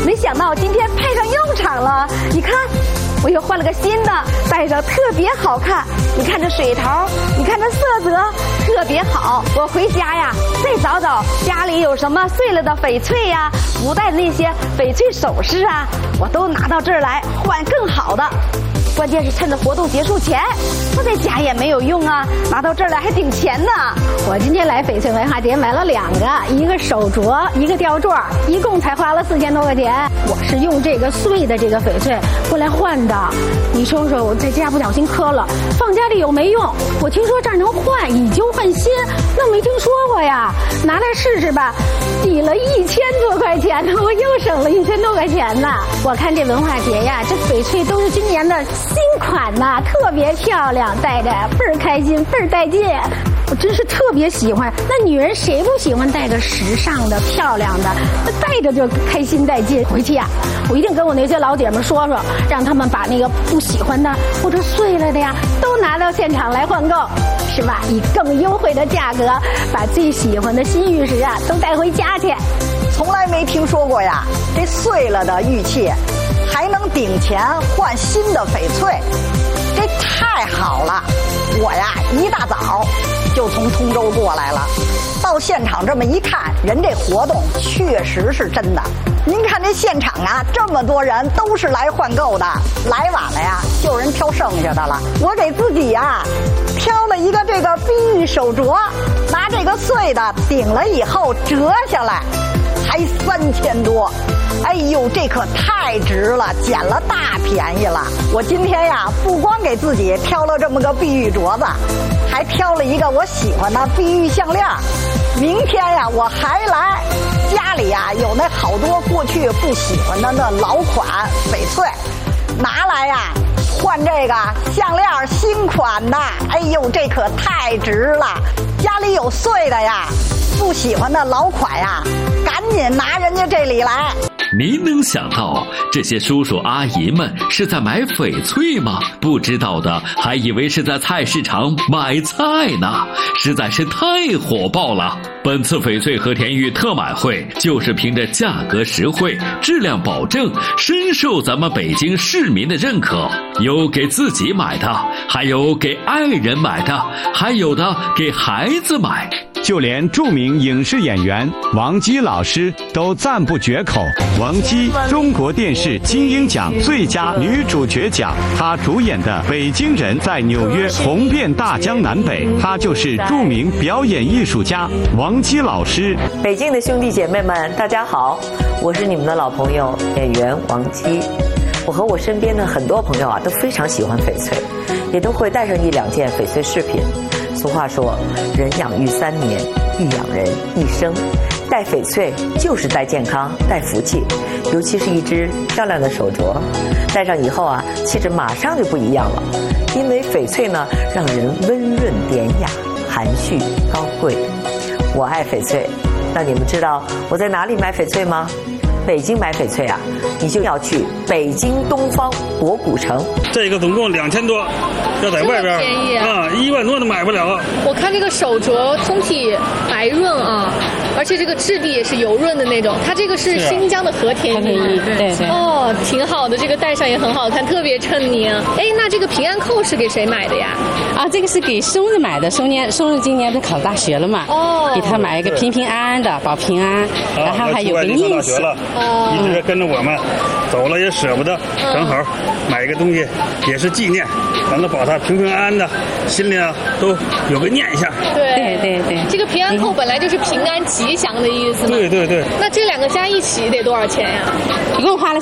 没想到今天派上用场了。你看，我又换了个新的，戴上特别好看。你看这水头，你看这色泽，特别好。我回家呀，再找找家里有什么碎了的翡翠呀，不戴的那些翡翠首饰啊，我都拿到这儿来换更好的。关键是趁着活动结束前，放在家也没有用啊，拿到这儿来还顶钱呢。 我今天来翡翠文化节买了2个，一个手镯，一个吊坠，一共才花了4000多块钱。我是用这个碎的这个翡翠过来换的。你说说，我在家不小心磕了，放家里有没用？我听说这儿能换，以旧换新，那没听说过呀。拿来试试吧，抵了1000多块钱呢，我又省了1000多块钱呢。我看这文化节呀，这翡翠都是今年的新款呐，特别漂亮，戴着倍儿开心，倍儿带劲。我真是特别喜欢。那女人谁不喜欢戴个时尚的、漂亮的？那戴着就开心带劲。回去呀，我一定跟我那些老姐们说说，让他们把那个不喜欢的或者碎了的呀，都拿到现场来换购，是吧？以更优惠的价格，把最喜欢的新玉石啊都带回家去。 从来没听说过呀，这碎了的玉器还能顶钱换新的翡翠，这太好了！我呀一大早就从通州过来了，到现场这么一看，人这活动确实是真的。您看这现场啊，这么多人都是来换购的，来晚了呀，就有人挑剩下的了。我给自己呀挑了一个这个碧玉手镯，拿这个碎的顶了以后折下来，才3000多。哎呦，这可太值了，捡了大便宜了。我今天呀，不光给自己挑了这么个碧玉镯子，还挑了一个我喜欢的碧玉项链。明天呀，我还来，家里呀有那好多过去不喜欢的那老款翡翠，拿来呀换这个项链新款的。哎呦，这可太值了！家里有碎的呀，不喜欢的老款呀，赶紧拿人家这里来。 您能想到这些叔叔阿姨们是在买翡翠吗？不知道的还以为是在菜市场买菜呢，实在是太火爆了。本次翡翠和田玉特买会就是凭着价格实惠、质量保证，深受咱们北京市民的认可。有给自己买的，还有给爱人买的，还有的给孩子买。 就连著名影视演员王姬老师都赞不绝口。王姬，中国电视金鹰奖最佳女主角奖，她主演的《北京人》在纽约红遍大江南北。她就是著名表演艺术家王姬老师。 北京的兄弟姐妹们，大家好，我是你们的老朋友演员王姬。我和我身边的很多朋友啊，都非常喜欢翡翠，也都会带上1、2件翡翠饰品。俗话说，人养育3年，玉养人一生。戴翡翠就是带健康、带福气，尤其是一只漂亮的手镯，戴上以后啊，气质马上就不一样了。因为翡翠呢，让人温润典雅、含蓄高贵。我爱翡翠，那你们知道我在哪里买翡翠吗？北京买翡翠啊，你就要去北京东方博古城。 这个总共2000多，要在外边便宜啊，1万多都买不了。 我看这个手镯通体白润啊，而且这个质地也是油润的那种。它这个是新疆的和田玉， 对。 哦，挺好的，这个戴上也很好看，特别衬你。哎，那这个平安扣是给谁买的呀？ 啊，这个是给孙子买的，孙子今年不考大学了嘛？ 哦， 给他买一个平平安安的，保平安，然后还有个念想。 一直跟着我们走了也舍不得，正好买一个东西也是纪念，完了保他平平安安的，心里啊都有个念想。 对，这个平安扣本来就是平安吉祥的意思嘛。 对。 那这2个加一起得多少钱呀？ 一共花了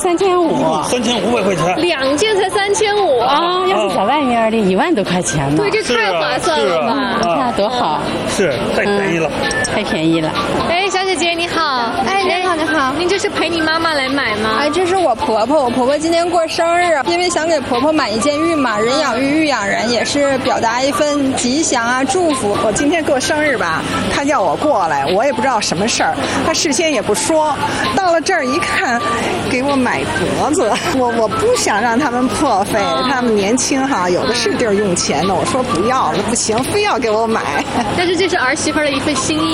3500块钱 ，2件才3500 啊！要是在外面的1万多块钱呢。 对，这太划算了吧？ 你看多好， 是太便宜了， 太便宜了。 哎，小姐姐你好， 哎，你好， 您这是陪你妈妈来买吗？ 哎，这是我婆婆，我婆婆今年过生日，因为想给婆婆买一件玉嘛，人养玉，玉养人，也是表达一份吉祥啊祝福。 我今天过生日吧，她叫我过来，我也不知道什么事儿，她事先也不说，到了这儿一看，给我买镯子，我不想让他们破费，他们年轻哈，有的是地儿用钱的，我说不要了，不行，非要给我买。 但是这是儿媳妇的一份心意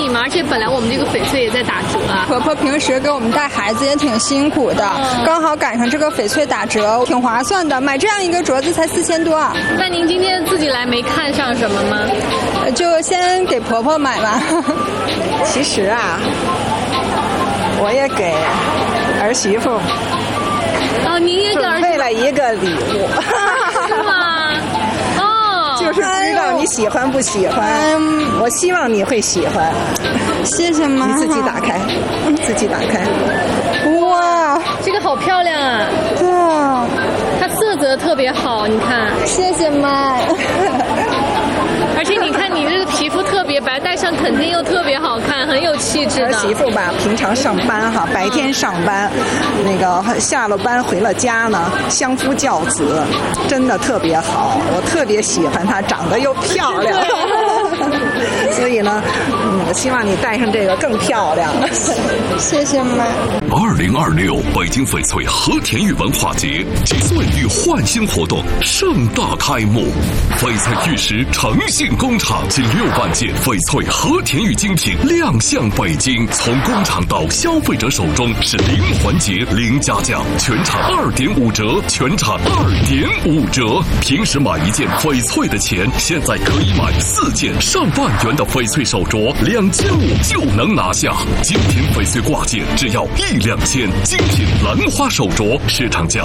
吗？而且本来我们这个翡翠也在打折啊。 婆婆平时给我们带孩子也挺辛苦的，刚好赶上这个翡翠打折，挺划算的。买这样一个镯子才4000多。 那您今天自己来没看上什么吗？ 就先给婆婆买吧。 其实啊，我也给儿媳妇您也给儿媳妇准备了一个礼物。 是吗？哦， 就是不知道你喜欢不喜欢，我希望你会喜欢。 谢谢妈。 你自己打开，自己打开。 哇， 这个好漂亮啊！ 对啊， 它色泽特别好，你看。 谢谢妈。 而且你看你这个皮肤特别白，戴上肯定又特别好看，很有气质的。 儿媳妇吧，平常上班哈，白天上班，那个下了班回了家呢，相夫教子，真的特别好。我特别喜欢她，长得又漂亮。所以呢，我希望你戴上这个更漂亮。 谢谢妈。 2026北京翡翠和田玉文化节及岁玉焕新活动盛大开幕，翡翠玉石诚信工厂近6万件翡翠和田玉精品亮相北京，从工厂到消费者手中是零环节零加价，全场2.5折，全场2.5折。平时买一件翡翠的钱，现在可以买4件上万元的翡翠手镯，2件5就能拿下。精品翡翠挂件只要1两千，精品兰花手镯市场价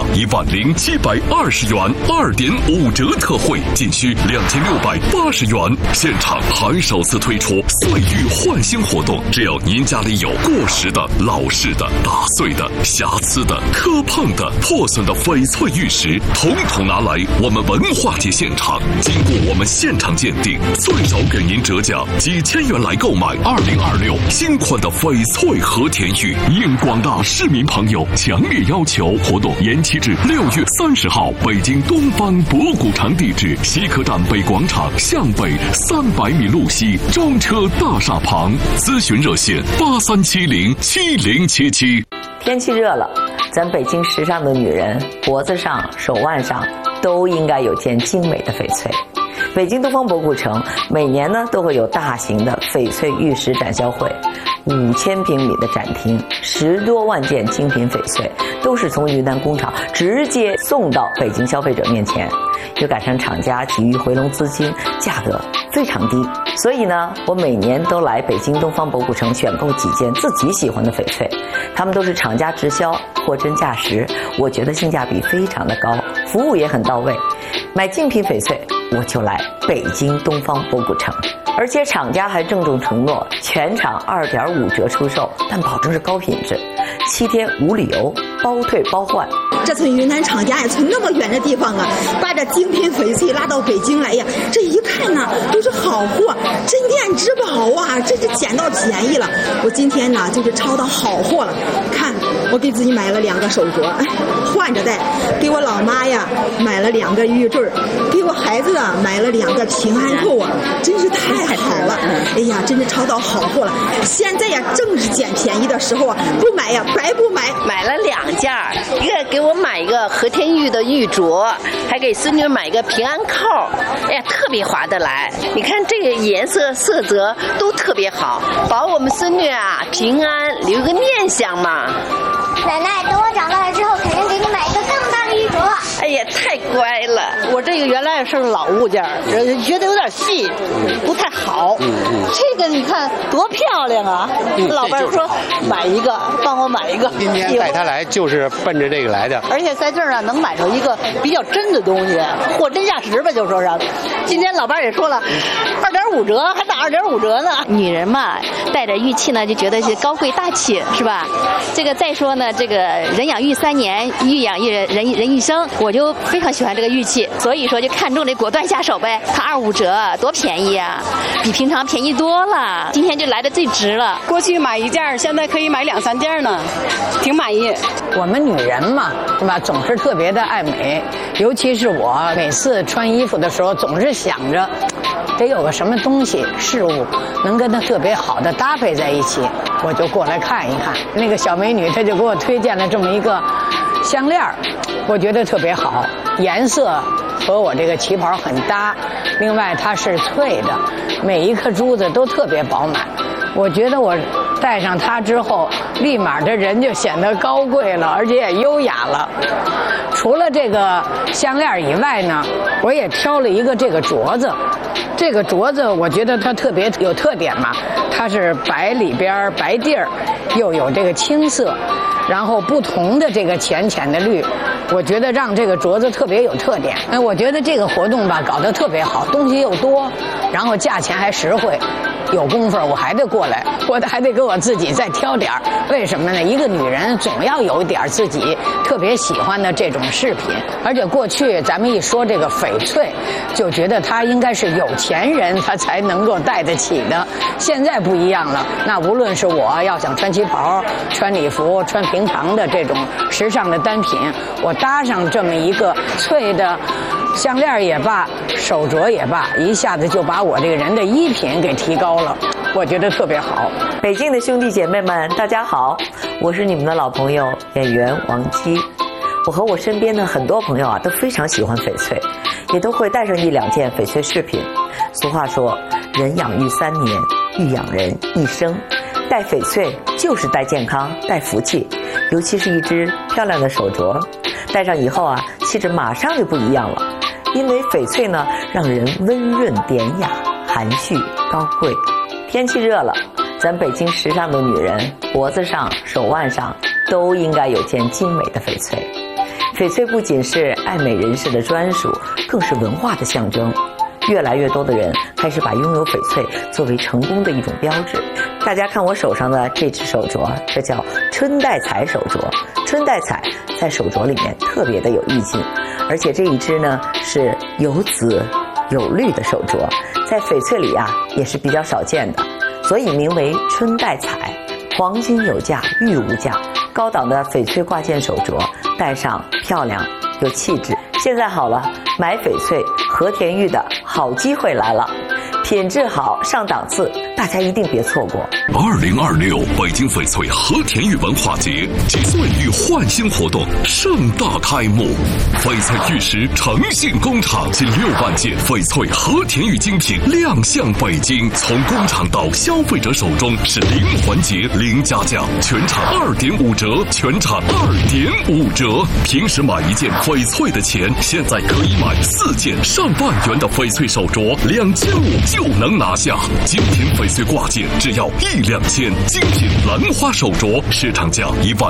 10720元，2.5折特惠，仅需2680元。现场还首次推出岁玉焕新活动，只要您家里有过时的、老式的、打碎的、瑕疵的、磕碰的、破损的翡翠玉石，统统拿来我们文化节现场，经过我们现场鉴定，最少给您折价几千元来购买2026新款的翡翠和田玉。应广大市民朋友强烈要求，活动延期至6月30号，北京东方博古城，地址西客站北广场向北300米路西中车大厦旁，咨询热线83707077。 天气热了，咱北京时尚的女人脖子上、手腕上都应该有件精美的翡翠。北京东方博古城每年呢都会有大型的翡翠玉石展销会，5000平米的展厅，10多万件精品翡翠都是从云南工厂直接送到北京消费者面前，又赶上厂家急于回笼资金，价格非常低。所以呢，我每年都来北京东方博古城选购几件自己喜欢的翡翠，他们都是厂家直销，货真价实，我觉得性价比非常的高，服务也很到位。买精品翡翠我就来北京东方博古城，而且厂家还郑重承诺全场2.5折出售，但保证是高品质，7天无理由，包退包换。 这从云南厂家呀，从那么远的地方啊，把这精品翡翠拉到北京来呀，这一看呢都是好货，镇店之宝啊，这是捡到便宜了。我今天呢就是抄到好货了，看我给自己买了2个手镯，换着戴；给我老妈呀买了2个玉坠，给我孩子啊买了2个平安扣啊，真是太好了！哎呀，真是抄到好货了。现在呀正是捡便宜的时候啊，不买呀白不买。 买了2件，一个给我买一个和田玉的玉镯，还给孙女买一个平安扣，哎呀，特别划得来。你看这个颜色色泽都特别好，保我们孙女啊平安，留个念想嘛。 奶奶，等我长大了之后，肯定给你买一个更大的玉镯。 哎呀，太乖了！我这个原来是老物件，觉得有点细，不太好。这个你看多漂亮啊！老伴说买一个，帮我买一个。 今天带他来就是奔着这个来的。 而且在这儿啊，能买着一个比较真的东西，货真价实吧，就说是。今天老伴也说了，2.5折，还打2.5折呢。 女人嘛，带着玉器呢，就觉得是高贵大气，是吧？这个再说呢，这个人养玉3年，玉养人一生，我就非常喜欢这个玉器，所以说就看中这果断下手呗。它25折，多便宜啊，比平常便宜多了。今天就来的最值了。 过去买1件，现在可以买2、3件呢，挺满意。 我们女人嘛，对吧？总是特别的爱美，尤其是我每次穿衣服的时候，总是想着得有个什么东西事物能跟它特别好的搭配在一起，我就过来看一看。那个小美女她就给我推荐了这么一个项链，我觉得特别好，颜色和我这个旗袍很搭，另外它是脆的，每一颗珠子都特别饱满， 我觉得我戴上它之后，立马这人就显得高贵了，而且也优雅了。除了这个项链以外呢，我也挑了一个这个镯子。这个镯子我觉得它特别有特点嘛，它是白里边白地儿，又有这个青色，然后不同的这个浅浅的绿，我觉得让这个镯子特别有特点。我觉得这个活动吧搞得特别好，东西又多，然后价钱还实惠。有功夫我还得过来，我还得给我自己再挑点儿。为什么呢？一个女人总要有一点自己特别喜欢的这种饰品。而且过去咱们一说这个翡翠，就觉得它应该是有钱人他才能够戴得起的。现在不一样了，那无论是我要想穿旗袍、穿礼服、穿平常的这种时尚的单品，我搭上这么一个翠的项链也罢，手镯也罢，一下子就把我这个人的衣品给提高了，我觉得特别好。 北京的兄弟姐妹们，大家好，我是你们的老朋友演员王姬。我和我身边的很多朋友啊，都非常喜欢翡翠，也都会带上1、2件翡翠饰品。俗话说，人养育3年，育养人一生。戴翡翠就是带健康、带福气，尤其是一只漂亮的手镯，戴上以后啊，气质马上就不一样了。因为翡翠呢，让人温润典雅、含蓄高贵。天气热了，咱北京时尚的女人脖子上、手腕上都应该有件精美的翡翠。翡翠不仅是爱美人士的专属，更是文化的象征。越来越多的人开始把拥有翡翠作为成功的一种标志。大家看我手上的这只手镯，这叫春带彩手镯。春带彩在手镯里面特别的有意境，而且这一只呢是有紫有绿的手镯，在翡翠里啊也是比较少见的，所以名为春带彩。黄金有价，玉无价，高档的翡翠挂件手镯，戴上漂亮有气质。现在好了，买翡翠和田玉的好机会来了，品质好上档次，大家一定别错过。 2026北京翡翠和田玉文化节集岁玉焕新活动盛大开幕，翡翠玉石诚信工厂近6万件翡翠和田玉精品亮相北京，从工厂到消费者手中是零环节零加价，全场2.5折，全场2.5折。平时买一件翡翠的钱，现在可以买4件上万元的翡翠手镯，2500就能拿下。精品翡翠挂件只要1、2千，精品兰花手镯市场价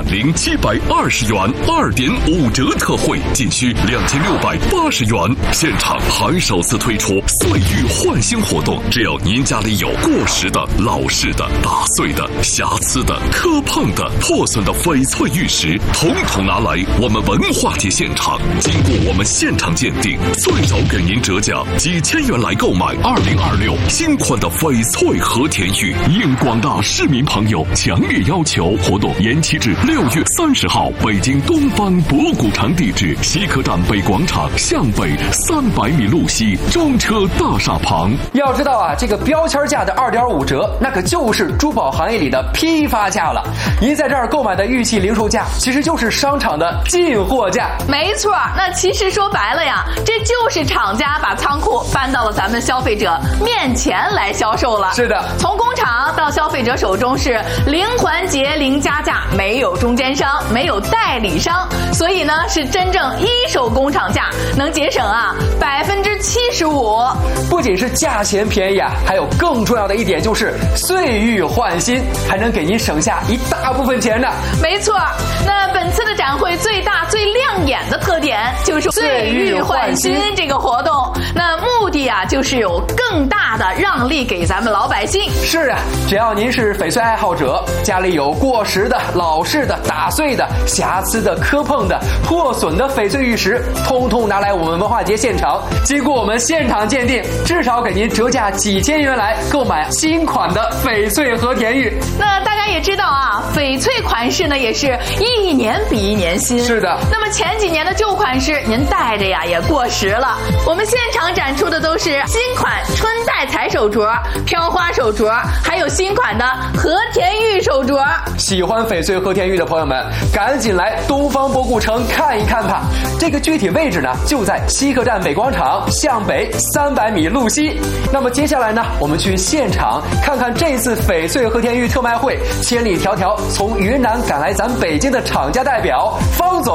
10720元，2.5折特惠，仅需2680元。现场还首次推出岁玉焕新活动，只要您家里有过时的、老式的、打碎的、瑕疵的、磕碰的、破损的翡翠玉石，统统拿来我们文化节现场，经过我们现场鉴定，最少给您折价几千元来购买2026新款的翡翠和田玉。应广大市民朋友强烈要求，活动延期至6月30号，北京东方博古城地址西客站北广场向北300米路西中车大厦旁。 要知道啊，这个标签价的2.5折，那可就是珠宝行业里的批发价了。您在这儿购买的玉器零售价，其实就是商场的进货价。 没错，那其实说白了呀，这就是厂家把仓库搬到了咱们消费者面前来销售了。 是的， 从工厂到消费者手中是零环节零加价，没有中间商，没有代理商，所以呢是真正一手工厂价，能节省啊75%。 不仅是价钱便宜啊，还有更重要的一点就是岁玉焕新，还能给您省下一大部分钱呢。 没错，那本次的展会最大最亮眼的特点就是岁玉焕新这个活动，那目的啊就是有更大的让利给咱们老百姓。 是啊，只要您是翡翠爱好者，家里有过时的、老式的、打碎的、瑕疵的、磕碰的、破损的翡翠玉石，通通拿来我们文化节现场，经过我们现场鉴定，至少给您折价几千元来购买新款的翡翠和田玉。 那大家也知道啊，翡翠款式呢也是一年比一年新。 是的。 那么前几年的旧款式，您戴着呀也过时了。我们现场展出的都都是新款春带彩手镯、飘花手镯，还有新款的和田玉手镯。 喜欢翡翠和田玉的朋友们，赶紧来东方博古城看一看吧。这个具体位置呢，就在西客站北广场向北300米路西。那么接下来呢，我们去现场看看这次翡翠和田玉特卖会，千里迢迢从云南赶来咱北京的厂家代表方总。